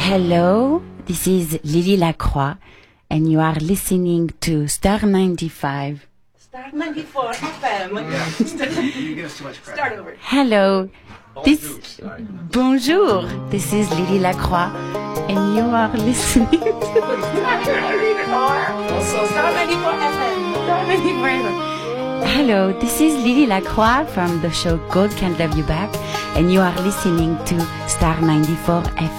Hello, this is Lily Lacroix, and you are listening to Star 95. Star 94 FM. You give us too much credit. Start over. Hello, bonjour, this is Lily Lacroix, and you are listening to Star 94 FM. Star 94 FM. Hello, this is Lily Lacroix from the show God Can't Love You Back, and you are listening to Star 94 FM.